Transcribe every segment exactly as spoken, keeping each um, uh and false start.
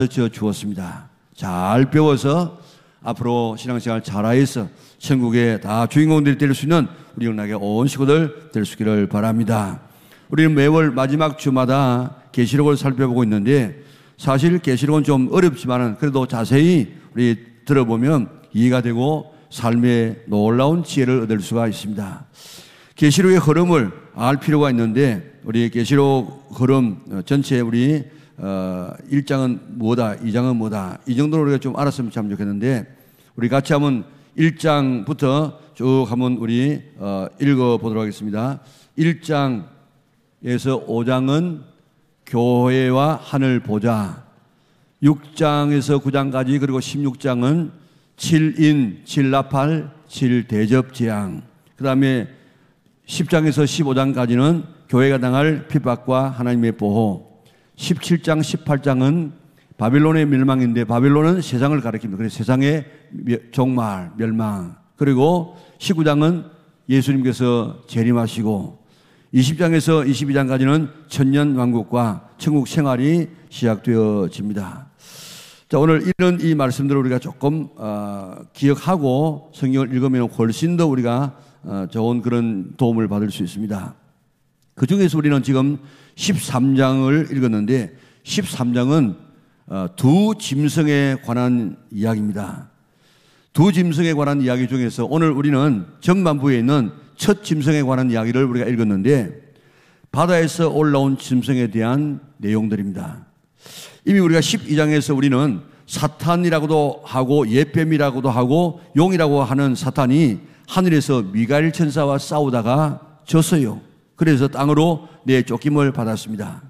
가르쳐 주었습니다. 잘 배워서 앞으로 신앙생활 잘하여서 천국에 다 주인공들이 될 수 있는 우리 영락의 온 식구들 될 수 있기를 바랍니다. 우리는 매월 마지막 주마다 계시록을 살펴보고 있는데 사실 계시록은 좀 어렵지만은 그래도 자세히 우리 들어보면 이해가 되고 삶의 놀라운 지혜를 얻을 수가 있습니다. 계시록의 흐름을 알 필요가 있는데 우리 계시록 흐름 전체 우리 어, 일 장은 뭐다, 이 장은 뭐다 이 정도로 우리가 좀 알았으면 참 좋겠는데 우리 같이 한번 일 장부터 쭉 한번 우리 어, 읽어보도록 하겠습니다. 일 장에서 오 장은 교회와 하늘 보좌, 육 장에서 구 장까지 그리고 십육 장은 칠인, 칠나팔, 칠대접재앙, 그 다음에 십 장에서 십오 장까지는 교회가 당할 핍박과 하나님의 보호, 십칠 장, 십팔 장은 바빌론의 멸망인데 바빌론은 세상을 가리킵니다. 그래서 세상의 종말, 멸망. 그리고 십구 장은 예수님께서 재림하시고 이십 장에서 이십이 장까지는 천년 왕국과 천국 생활이 시작되어집니다. 자, 오늘 이런 이 말씀들을 우리가 조금 어, 기억하고 성경을 읽으면 훨씬 더 우리가 어, 좋은 그런 도움을 받을 수 있습니다. 그 중에서 우리는 지금 십삼 장을 읽었는데 십삼 장은 어, 두 짐승에 관한 이야기입니다. 두 짐승에 관한 이야기 중에서 오늘 우리는 전반부에 있는 첫 짐승에 관한 이야기를 우리가 읽었는데 바다에서 올라온 짐승에 대한 내용들입니다. 이미 우리가 십이 장에서 우리는 사탄이라고도 하고 옛뱀이라고도 하고 용이라고 하는 사탄이 하늘에서 미가엘 천사와 싸우다가 졌어요. 그래서 땅으로 내쫓김을 받았습니다.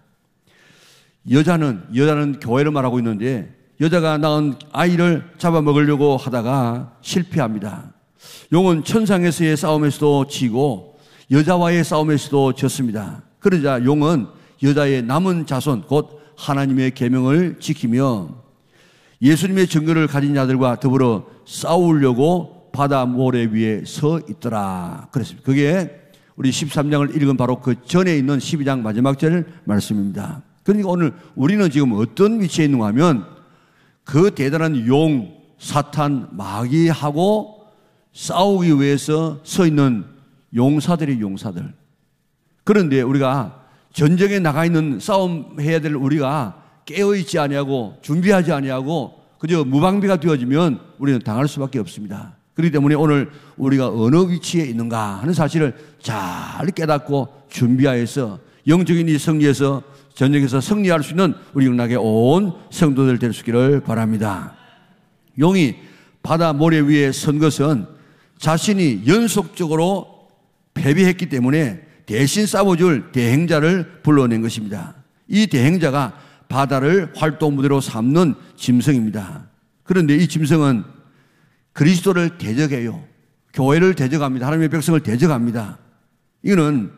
여자는 여자는 교회를 말하고 있는데 여자가 낳은 아이를 잡아먹으려고 하다가 실패합니다. 용은 천상에서의 싸움에서도 지고 여자와의 싸움에서도 졌습니다. 그러자 용은 여자의 남은 자손 곧 하나님의 계명을 지키며 예수님의 증거를 가진 자들과 더불어 싸우려고 바다 모래 위에 서 있더라 그랬습니다. 그게 우리 십삼 장을 읽은 바로 그 전에 있는 십이 장 마지막 절 말씀입니다. 그러니까 오늘 우리는 지금 어떤 위치에 있는가 하면 그 대단한 용, 사탄, 마귀하고 싸우기 위해서 서 있는 용사들이 용사들. 그런데 우리가 전쟁에 나가 있는 싸움 해야 될 우리가 깨어있지 아니하고 준비하지 아니하고 그저 무방비가 되어지면 우리는 당할 수밖에 없습니다. 그렇기 때문에 오늘 우리가 어느 위치에 있는가 하는 사실을 잘 깨닫고 준비하여서 영적인 이 승리에서 전쟁에서 승리할 수 있는 우리 영락의 온 성도들 될 수 있기를 바랍니다. 용이 바다 모래 위에 선 것은 자신이 연속적으로 패배했기 때문에 대신 싸워줄 대행자를 불러낸 것입니다. 이 대행자가 바다를 활동무대로 삼는 짐승입니다. 그런데 이 짐승은 그리스도를 대적해요. 교회를 대적합니다. 하나님의 백성을 대적합니다. 이거는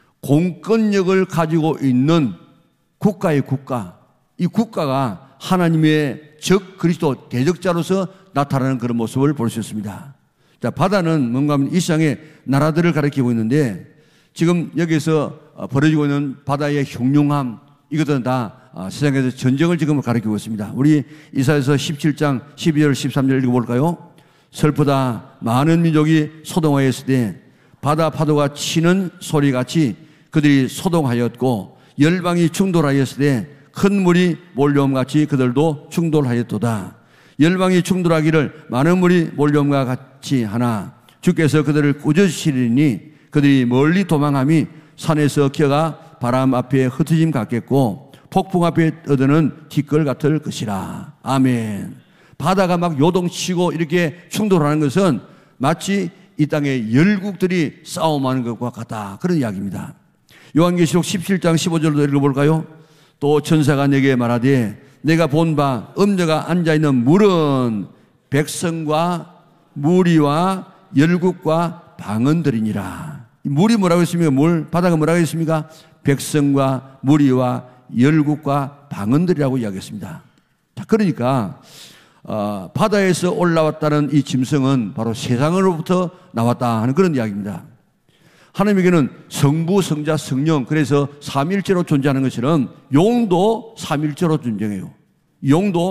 공권력을 가지고 있는 국가의 국가, 이 국가가 하나님의 적 그리스도 대적자로서 나타나는 그런 모습을 볼 수 있습니다. 자, 바다는 뭔가 하면 이 세상의 나라들을 가리키고 있는데 지금 여기서 벌어지고 있는 바다의 흉흉함, 이것들은 다 세상에서 전쟁을 지금 가리키고 있습니다. 우리 이사야서 십칠 장 십이 절 십삼 절 읽어볼까요? 슬프다 많은 민족이 소동하였을 때 바다 파도가 치는 소리같이 그들이 소동하였고 열방이 충돌하였을 때 큰 물이 몰려옴같이 그들도 충돌하였도다. 열방이 충돌하기를 많은 물이 몰려옴과 같이 하나 주께서 그들을 꾸짖으시리니 그들이 멀리 도망함이 산에서 기어가 바람 앞에 흩어짐 같겠고 폭풍 앞에 떠드는 티끌 같을 것이라. 아멘. 바다가 막 요동치고 이렇게 충돌하는 것은 마치 이 땅의 열국들이 싸움하는 것과 같다. 그런 이야기입니다. 요한계시록 십칠 장 십오 절도 읽어볼까요? 또 천사가 내게 말하되 내가 본 바 음녀가 앉아있는 물은 백성과 무리와 열국과 방언들이니라. 물이 뭐라고 했습니까? 물. 바다가 뭐라고 했습니까? 백성과 무리와 열국과 방언들이라고 이야기했습니다. 자, 그러니까 어, 바다에서 올라왔다는 이 짐승은 바로 세상으로부터 나왔다 하는 그런 이야기입니다. 하나님에게는 성부, 성자, 성령, 그래서 삼일체로 존재하는 것처럼 용도 삼일체로 존재해요. 용도